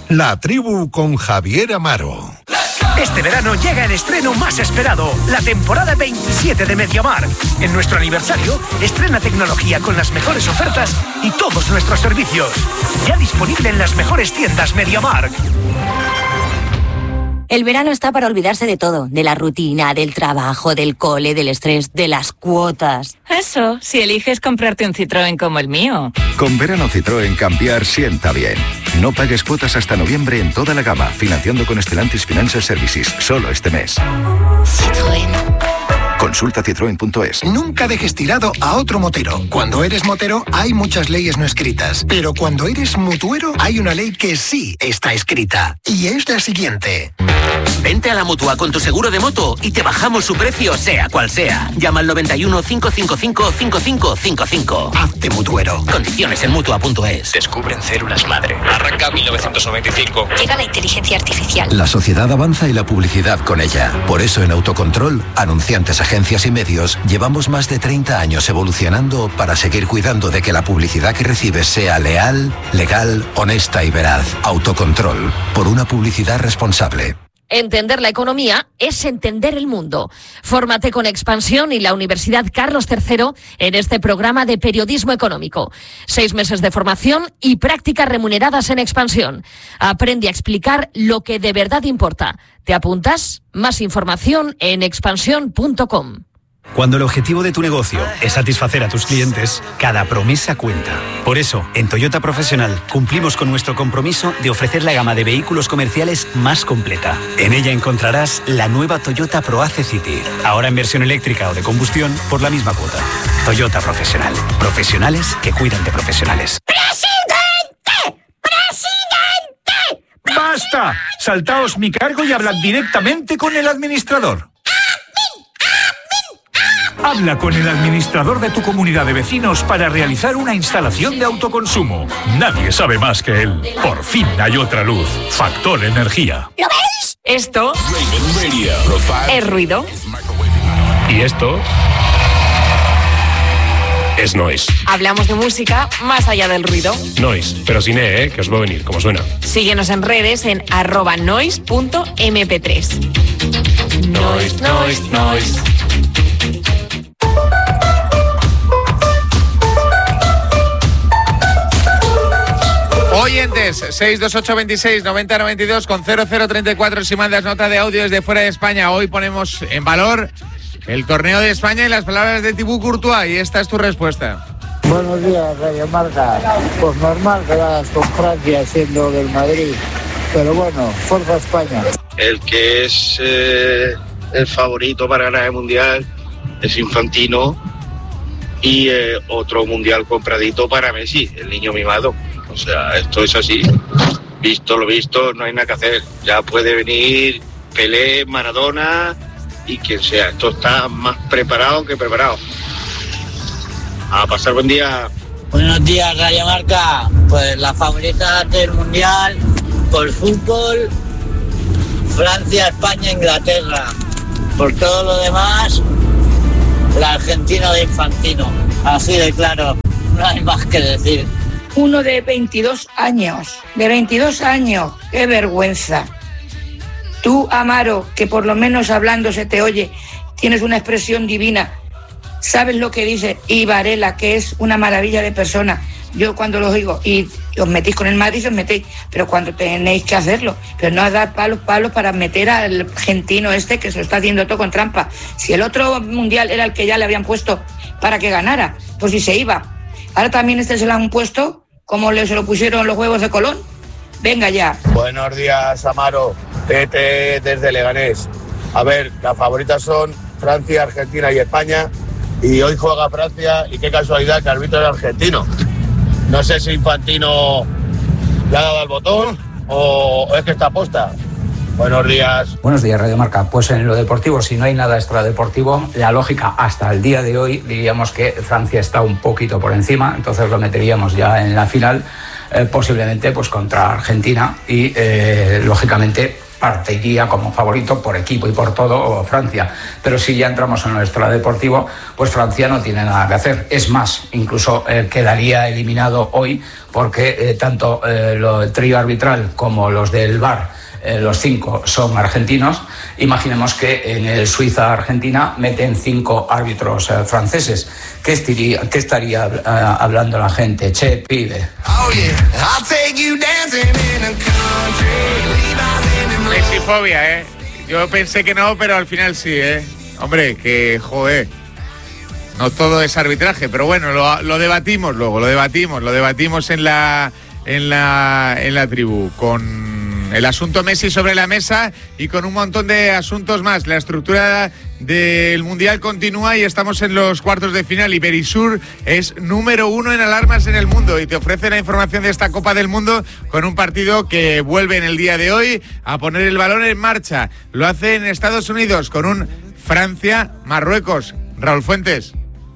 La Tribu con Javier Amaro. Este verano llega el estreno más esperado, la temporada 27 de MediaMarkt. En nuestro aniversario, estrena tecnología con las mejores ofertas y todos nuestros servicios. Ya disponible en las mejores tiendas MediaMarkt. El verano está para olvidarse de todo, de la rutina, del trabajo, del cole, del estrés, de las cuotas. Eso, si eliges comprarte un Citroën como el mío. Con verano Citroën cambiar sienta bien. No pagues cuotas hasta noviembre en toda la gama, financiando con Stellantis Financial Services, solo este mes. Citroën. Consulta citroen.es. Nunca dejes tirado a otro motero. Cuando eres motero hay muchas leyes no escritas, pero cuando eres mutuero hay una ley que sí está escrita. Y es la siguiente. Vente a la Mutua con tu seguro de moto y te bajamos su precio sea cual sea. Llama al 91 555 5555. Hazte mutuero. Condiciones en Mutua.es. Descubren células madre. Arranca 1995. Llega la inteligencia artificial. La sociedad avanza y la publicidad con ella. Por eso en Autocontrol, anunciantes, agencias y medios, llevamos más de 30 años evolucionando para seguir cuidando de que la publicidad que recibes sea leal, legal, honesta y veraz. Autocontrol. Por una publicidad responsable. Entender la economía es entender el mundo. Fórmate con Expansión y la Universidad Carlos III en este programa de periodismo económico. 6 meses de formación y prácticas remuneradas en Expansión. Aprende a explicar lo que de verdad importa. ¿Te apuntas? Más información en expansión.com. Cuando el objetivo de tu negocio es satisfacer a tus clientes, cada promesa cuenta. Por eso, en Toyota Profesional cumplimos con nuestro compromiso de ofrecer la gama de vehículos comerciales más completa. En ella encontrarás la nueva Toyota ProAce City, ahora en versión eléctrica o de combustión por la misma cuota. Toyota Profesional. Profesionales que cuidan de profesionales. ¡Presidente! ¡Presidente! ¡Basta! Saltaos mi cargo y hablad directamente con el administrador. Habla con el administrador de tu comunidad de vecinos para realizar una instalación de autoconsumo. Nadie sabe más que él. Por fin hay otra luz. Factor Energía. ¿Lo veis? Esto es ruido. Y esto es noise. Hablamos de música más allá del ruido. Noise, pero sin E, que os va a venir, como suena. Síguenos en redes en @noise.mp3. Noise, noise, noise. Oyentes, 628269092 con 0034 si mandas nota de audio desde fuera de España. Hoy ponemos en valor el torneo de España y las palabras de Thibaut Courtois, y esta es tu respuesta. Buenos días, Radio Marca. Pues normal que hagas con Francia siendo del Madrid, pero bueno, fuerza España. El que es el favorito para ganar el Mundial es Infantino, y otro Mundial compradito para Messi, el niño mimado. O sea, esto es así. Visto lo visto, no hay nada que hacer. Ya puede venir Pelé, Maradona y quien sea. Esto está más preparado que preparado. A pasar buen día. Buenos días, Radio Marca. Pues la favorita del Mundial por fútbol, Francia, España, Inglaterra. Por todo lo demás, la Argentina de Infantino. Así de claro, no hay más que decir. Uno de 22 años, qué vergüenza. Tú, Amaro, que por lo menos hablando se te oye, tienes una expresión divina, sabes lo que dice, y Varela, que es una maravilla de persona. Yo cuando los oigo, y os metís con el Madrid, os metéis, pero cuando tenéis que hacerlo, pero no a dar palos para meter al argentino este que se lo está haciendo todo con trampa. Si el otro mundial era el que ya le habían puesto para que ganara, pues si se iba. Ahora también este se lo han puesto como se lo pusieron los huevos de Colón. Venga ya. Buenos días, Amaro. Tete desde Leganés. A ver, las favoritas son Francia, Argentina y España. Y hoy juega Francia y qué casualidad que el árbitro es argentino. No sé si Infantino le ha dado al botón o es que está aposta. Buenos días. Buenos días, Radio Marca. Pues en lo deportivo, si no hay nada extradeportivo, la lógica hasta el día de hoy diríamos que Francia está un poquito por encima, entonces lo meteríamos ya en la final, posiblemente pues contra Argentina y lógicamente partiría como favorito por equipo y por todo Francia. Pero si ya entramos en el extradeportivo, pues Francia no tiene nada que hacer. Es más, incluso quedaría eliminado hoy porque tanto el trío arbitral como los del VAR, los 5 son argentinos. Imaginemos que en el Suiza-Argentina meten 5 árbitros franceses. ¿Qué estaría hablando la gente? Che, pibe. Mesifobia, Yo pensé que no, pero al final sí, Hombre, que joder. No todo es arbitraje, pero bueno, lo debatimos luego, lo debatimos en la tribu, con el asunto Messi sobre la mesa y con un montón de asuntos más. La estructura del Mundial continúa y estamos en los cuartos de final y Verisur es número 1 en alarmas en el mundo y te ofrece la información de esta Copa del Mundo con un partido que vuelve en el día de hoy a poner el balón en marcha. Lo hace en Estados Unidos con un Francia-Marruecos. Raúl Fuentes.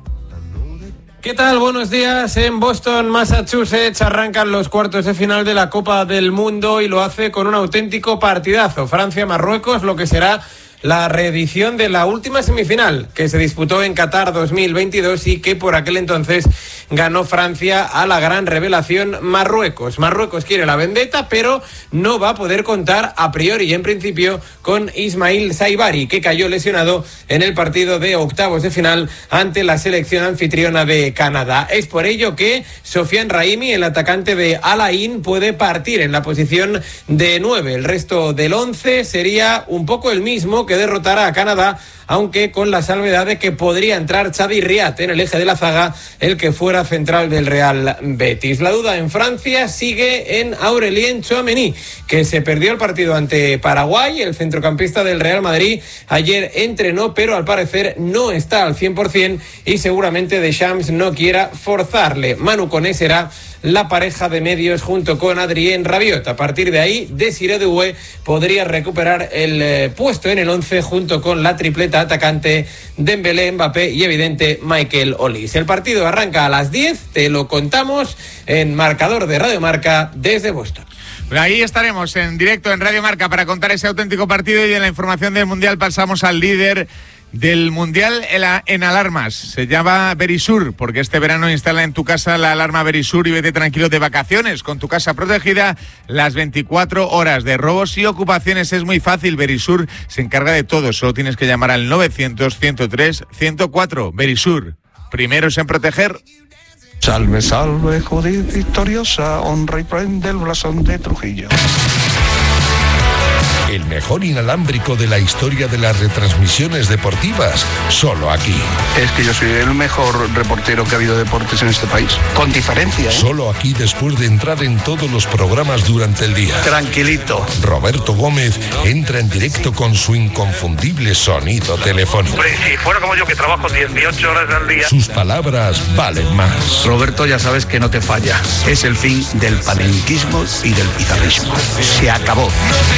¿Qué tal? Buenos días. En Boston, Massachusetts, arrancan los cuartos de final de la Copa del Mundo y lo hace con un auténtico partidazo. Francia-Marruecos, lo que será la reedición de la última semifinal que se disputó en Qatar 2022 y que por aquel entonces ganó Francia a la gran revelación Marruecos. Marruecos quiere la vendetta, pero no va a poder contar a priori y en principio con Ismail Saibari, que cayó lesionado en el partido de octavos de final ante la selección anfitriona de Canadá. Es por ello que Sofiane Raimi, el atacante de Al Ain, puede partir en la posición de 9. El resto del 11 sería un poco el mismo que derrotará a Canadá, aunque con la salvedad de que podría entrar Chadi Riat en el eje de la zaga, el que fuera central del Real Betis. La duda en Francia sigue en Aurélien Tchouaméni, que se perdió el partido ante Paraguay. El centrocampista del Real Madrid ayer entrenó, pero al parecer no está al 100% y seguramente Deschamps no quiera forzarle. Manu Koné será la pareja de medios junto con Adrien Rabiot. A partir de ahí, Desiré Doué podría recuperar el puesto en el 11 junto con la tripleta atacante Dembélé, Mbappé y evidente Michael Olise. El partido arranca a las 10, te lo contamos en marcador de Radio Marca desde Boston. Ahí estaremos en directo en Radio Marca para contar ese auténtico partido y en la información del Mundial pasamos al líder del Mundial en alarmas. Se llama Verisur, porque este verano instala en tu casa la alarma Verisur y vete tranquilo de vacaciones con tu casa protegida las 24 horas. De robos y ocupaciones es muy fácil. Verisur se encarga de todo. Solo tienes que llamar al 900-103-104. Verisur, primeros en proteger. Salve, salve, Judith victoriosa, honra y prende el blasón de Trujillo. El mejor inalámbrico de la historia de las retransmisiones deportivas, solo aquí. Es que yo soy el mejor reportero que ha habido de deportes en este país, con diferencia, Solo aquí después de entrar en todos los programas durante el día. Tranquilito. Roberto Gómez entra en directo con su inconfundible sonido telefónico. Hombre, si fuera como yo que trabajo 18 horas al día. Sus palabras valen más. Roberto, ya sabes que no te falla. Es el fin del panenquismo y del pizarrismo. Se acabó.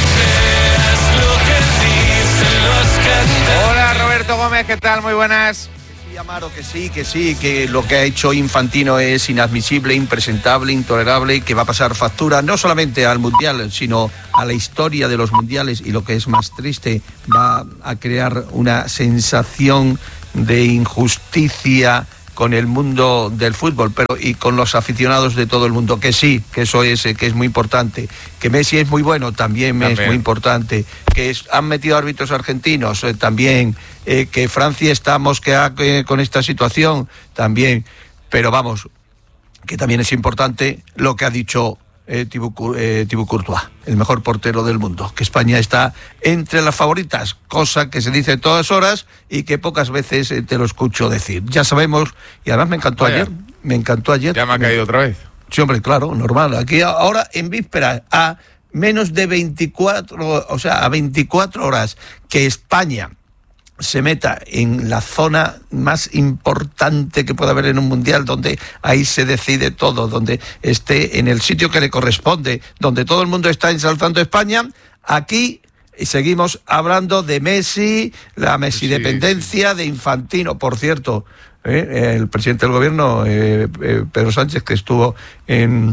Hola Roberto Gómez, ¿qué tal? Muy buenas. Sí, Amaro, que sí, que lo que ha hecho Infantino es inadmisible, impresentable, intolerable, que va a pasar factura no solamente al Mundial, sino a la historia de los Mundiales y lo que es más triste, va a crear una sensación de injusticia con el mundo del fútbol, pero y con los aficionados de todo el mundo, que sí, que eso es, que es muy importante, que Messi es muy bueno, también es muy importante, que han metido árbitros argentinos, también, que Francia está mosqueada con esta situación, también, pero vamos, que también es importante lo que ha dicho Thibaut Courtois, el mejor portero del mundo, que España está entre las favoritas, cosa que se dice todas horas y que pocas veces te lo escucho decir. Ya sabemos, y además me encantó ayer. Ya me ha caído otra vez. Sí, hombre, claro, normal. Aquí ahora en vísperas, a menos de 24, o sea, a 24 horas que España se meta en la zona más importante que pueda haber en un mundial, donde ahí se decide todo, donde esté en el sitio que le corresponde, donde todo el mundo está ensalzando a España, aquí seguimos hablando de Messi, la Messi dependencia, de Infantino. Por cierto, el presidente del gobierno, Pedro Sánchez, que estuvo en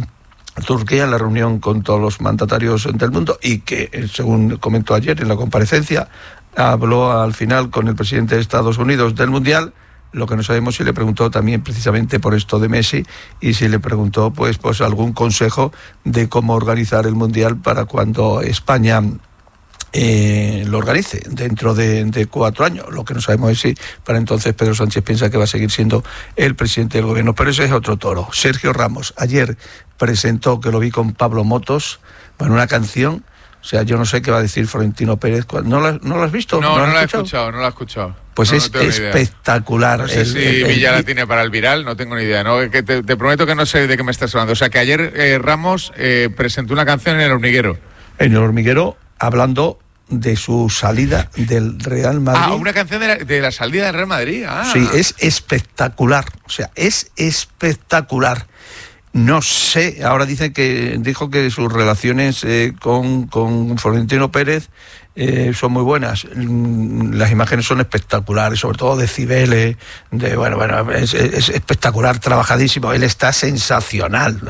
Turquía en la reunión con todos los mandatarios del mundo y que, según comentó ayer en la comparecencia, habló al final con el presidente de Estados Unidos del Mundial. Lo que no sabemos si le preguntó también precisamente por esto de Messi y si le preguntó pues algún consejo de cómo organizar el Mundial para cuando España lo organice dentro de 4 años. Lo que no sabemos es si para entonces Pedro Sánchez piensa que va a seguir siendo el presidente del gobierno, pero ese es otro toro. Sergio Ramos ayer presentó, que lo vi con Pablo Motos, bueno, una canción. O sea, yo no sé qué va a decir Florentino Pérez. ¿No lo has visto? No la he escuchado. Pues es espectacular. No sé si Villa la tiene para el viral, no tengo ni idea. No, que te prometo que no sé de qué me estás hablando. O sea, que ayer Ramos presentó una canción en El Hormiguero. En El Hormiguero, hablando de su salida del Real Madrid. Ah, una canción de la salida del Real Madrid. Ah. Sí, es espectacular. O sea, es espectacular. No sé, ahora dijo que sus relaciones con Florentino Pérez son muy buenas. Las imágenes son espectaculares, sobre todo de Cibeles, es espectacular, trabajadísimo. Él está sensacional,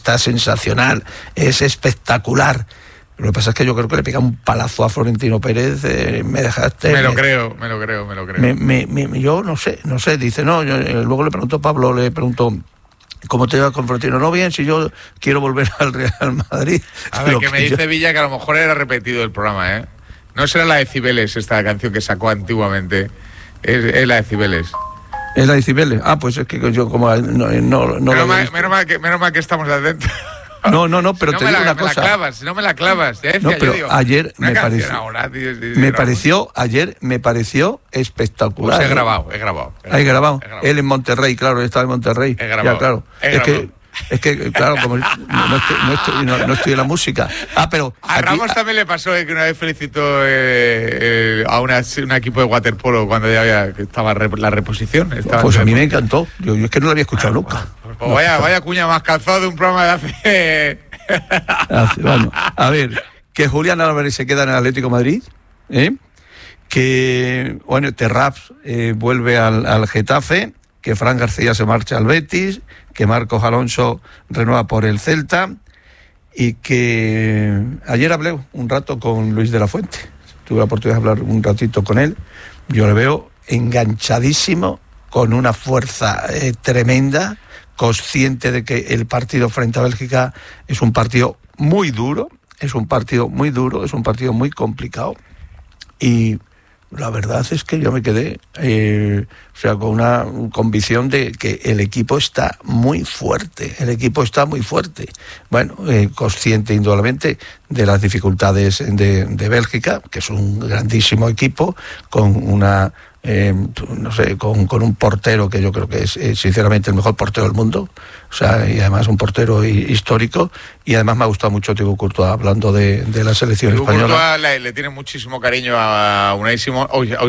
es espectacular. Lo que pasa es que yo creo que le pega un palazo a Florentino Pérez. Me dejaste. Me lo creo. Yo no sé, dice, no. Luego le preguntó Pablo, ¿cómo te va con Florentino? No, bien, si yo quiero volver al Real Madrid. A ver, que me dice Villa que a lo mejor era repetido el programa, ¿eh? No será la de Cibeles, esta canción que sacó antiguamente. Es la de Cibeles. ¿Es la de Cibeles? Ah, pues es que yo como no menos mal que estamos atentos. No, pero te digo una cosa. No me la clavas. No, pero ayer me pareció espectacular. Pues he grabado. Él en Monterrey, claro, él estaba en Monterrey. He grabado. Ya, claro. Es que, claro, como no estoy en la música. Pero a Ramos también le pasó que una vez felicitó a un equipo de waterpolo cuando ya estaba la reposición. Pues a mí me encantó. Yo es que no lo había escuchado nunca. Pues vaya cuña más calzado de un programa de hace... Bueno, a ver, que Julián Álvarez se queda en el Atlético de Madrid, que Terraps vuelve al Getafe, que Fran García se marcha al Betis, que Marcos Alonso renueva por el Celta y que ayer hablé un rato con Luis de la Fuente. Tuve la oportunidad de hablar un ratito con él. Yo le veo enganchadísimo, con una fuerza tremenda, consciente de que el partido frente a Bélgica es un partido muy duro, es un partido muy complicado y la verdad es que yo me quedé con una convicción de que el equipo está muy fuerte. Bueno, consciente indudablemente de las dificultades de Bélgica, que es un grandísimo equipo, con una con un portero que yo creo que es sinceramente el mejor portero del mundo, y además un portero histórico, y además me ha gustado mucho Thibaut Courtois, hablando de la selección española. Courtois le tiene muchísimo cariño a Unai Simón,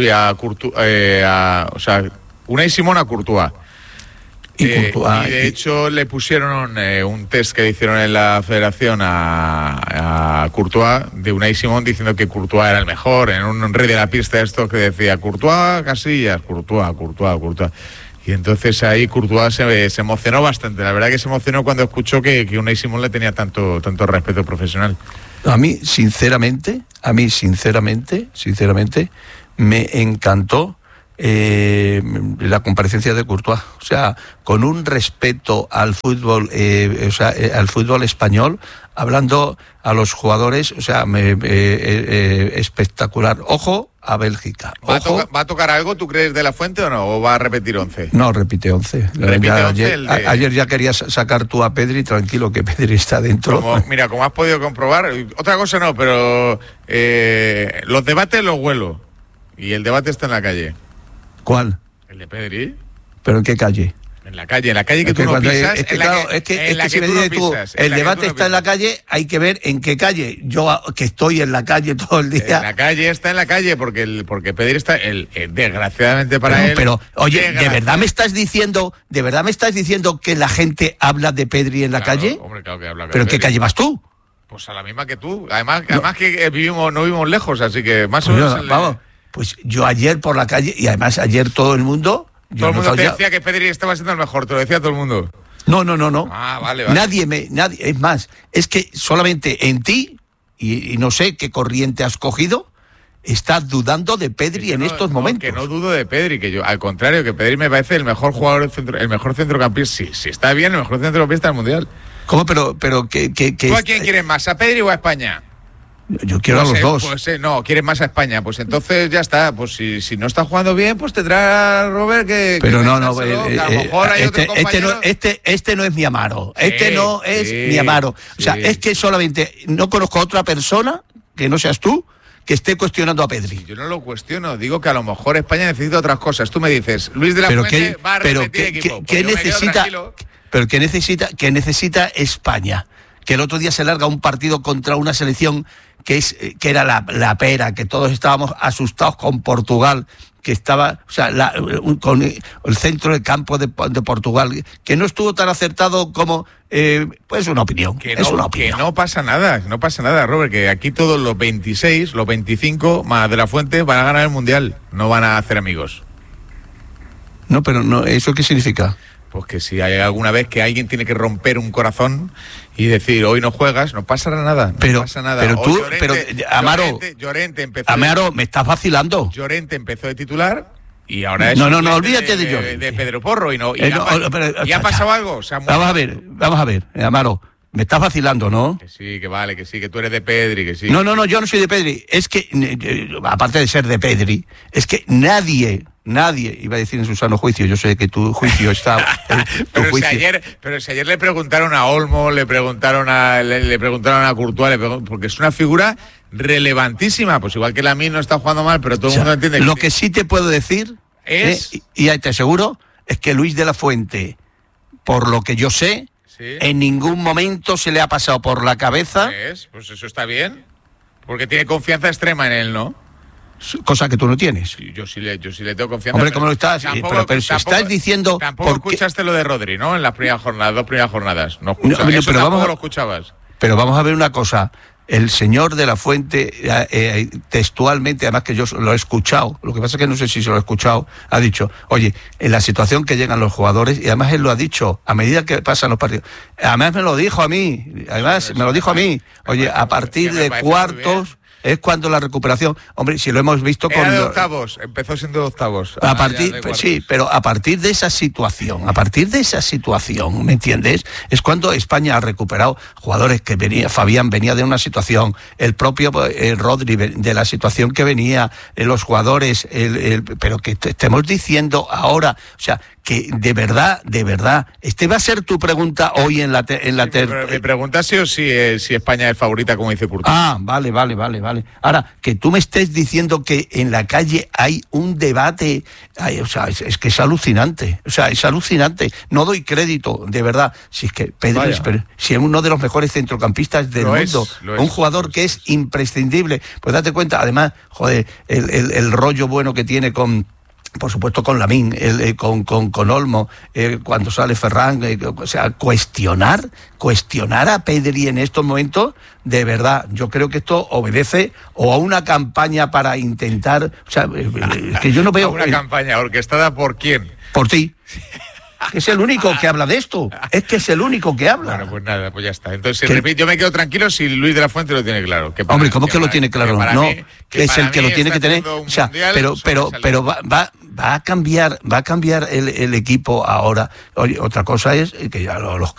Unai Simón a Courtois. Y de hecho le pusieron un test que hicieron en la federación a Courtois de Unai Simón, diciendo que Courtois era el mejor, en un rey de la pista esto que decía Courtois, Casillas, Courtois. Y entonces ahí Courtois se emocionó bastante. La verdad que se emocionó cuando escuchó que Unai Simón le tenía tanto respeto profesional. A mí sinceramente me encantó la comparecencia de Courtois, con un respeto al fútbol, al fútbol español, hablando a los jugadores, espectacular. Ojo a Bélgica. ¿Va a tocar algo, tú crees, de la Fuente o no? ¿O va a repetir 11? No, repite 11. Ayer ya querías sacar tú a Pedri, tranquilo que Pedri está dentro. Como has podido comprobar, otra cosa no, pero los debates los huelo. Y el debate está en la calle. ¿Cuál? El de Pedri. ¿Pero en qué calle? En la calle que tú no pisas. Si me dices tú, el debate está en la calle, hay que ver en qué calle. Yo, que estoy en la calle todo el día. La calle está en la calle porque Pedri está, desgraciadamente para él. Pero, oye, ¿de verdad me estás diciendo que la gente habla de Pedri en la calle? Hombre, claro que habla. ¿Pero en qué calle vas tú? Pues a la misma que tú. Además que no vivimos lejos, así que más o menos. Vamos, pues yo ayer por la calle, y además ayer todo el mundo... Todo el mundo te decía que Pedri estaba siendo el mejor, te lo decía todo el mundo. No. Ah, vale. Nadie, es más, es que solamente en ti, y no sé qué corriente has cogido, estás dudando de Pedri en estos momentos. Que no dudo de Pedri, que yo, al contrario, que Pedri me parece el mejor jugador, el mejor centrocampista. Si está bien, el mejor centrocampista del Mundial. ¿Cómo? Pero que ¿Tú a quién quieres más, a Pedri o a España? Yo quiero a los dos. Pues no, quieres más a España. Pues entonces ya está. Pues si no está jugando bien, pues tendrá Robert que... Pero que no, a lo mejor hay otro compañero. Este no es mi Amaro. No es mi Amaro. O sea, es que solamente no conozco a otra persona, que no seas tú, que esté cuestionando a Pedri. Yo no lo cuestiono, digo que a lo mejor España necesita otras cosas. Tú me dices, Luis de la Fuente va a repetir equipo. ¿Qué necesita España? Que el otro día se larga un partido contra una selección que era la pera, que todos estábamos asustados con Portugal, que estaba, o sea, con el centro del campo de Portugal, que no estuvo tan acertado como, pues una opinión. Que no pasa nada, Robert, que aquí todos los 26, los 25 más de la Fuente van a ganar el Mundial, no van a hacer amigos. No, pero no, ¿eso qué significa? Pues que si hay alguna vez que alguien tiene que romper un corazón y decir hoy no juegas, no pasará nada. Pero tú, Llorente empezó. Amaro, me estás vacilando. Llorente empezó de titular y ahora es. No, olvídate de Llorente. De Pedro Porro y ha pasado algo. Vamos a ver, Amaro. Me estás vacilando, ¿no? Que sí, que vale, que sí, que tú eres de Pedri, que sí. No, yo no soy de Pedri. Es que, aparte de ser de Pedri, es que nadie, iba a decir en su sano juicio, yo sé que tu juicio está... pero si ayer le preguntaron a Olmo, le preguntaron a Courtois, porque es una figura relevantísima, pues igual que Lamine no está jugando mal, pero todo el mundo entiende... Lo que sí te puedo decir, y te aseguro, es que Luis de la Fuente, por lo que yo sé... ¿Sí? En ningún momento se le ha pasado por la cabeza. Pues eso está bien, porque tiene confianza extrema en él, ¿no? Cosa que tú no tienes. Sí, yo sí le tengo confianza. Hombre, ¿cómo lo estás? Pero si estás diciendo... Tampoco escuchaste lo de Rodri, ¿no? En las primeras jornadas, 2 primeras jornadas. No escuchaste, pero tampoco lo escuchabas. Pero vamos a ver una cosa. El señor de la Fuente, textualmente, además que yo lo he escuchado, lo que pasa es que no sé si se lo he escuchado, ha dicho, oye, en la situación que llegan los jugadores, y además él lo ha dicho, a medida que pasan los partidos, además me lo dijo a mí, oye, a partir de cuartos... Es cuando la recuperación, hombre, si lo hemos visto con... Era de octavos, empezó siendo de octavos. Sí, pero a partir de esa situación, ¿me entiendes? Es cuando España ha recuperado jugadores que venía, Fabián venía de una situación, el propio Rodri de la situación que venía, los jugadores, pero que estemos diciendo ahora, o sea, que de verdad, va a ser tu pregunta hoy en la mi pregunta ha sido si España es favorita, como dice Courtois. Ah, vale. Ahora, que tú me estés diciendo que en la calle hay un debate, o sea, es que es alucinante, no doy crédito, de verdad, si es que Pedri si es uno de los mejores centrocampistas del mundo, un jugador que es imprescindible, pues date cuenta, además, joder, el rollo bueno que tiene por supuesto con Lamine, con Olmo, cuando sale Ferran, o sea, cuestionar a Pedri en estos momentos, de verdad, yo creo que esto obedece o a una campaña para intentar, o sea, que yo no veo... ¿Una campaña orquestada por quién? Por ti. Es el único que habla de esto. Es que es el único que habla. Bueno, pues nada, pues ya está. Entonces, yo me quedo tranquilo si Luis de la Fuente lo tiene claro. Hombre, ¿cómo que lo tiene claro? No, que es el que lo tiene que tener. O sea, pero va a cambiar el equipo ahora. Oye, otra cosa es que ya los